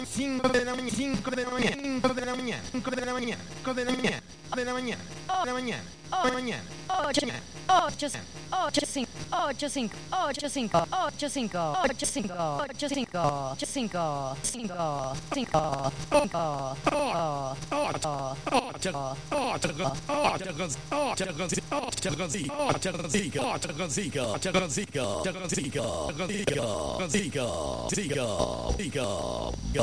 5 de la mañana, 5 de la mañana, 5 de la mañana, 5 de la mañana, 5 de la mañana, de la mañana, de la mañana, de la mañana, 8 5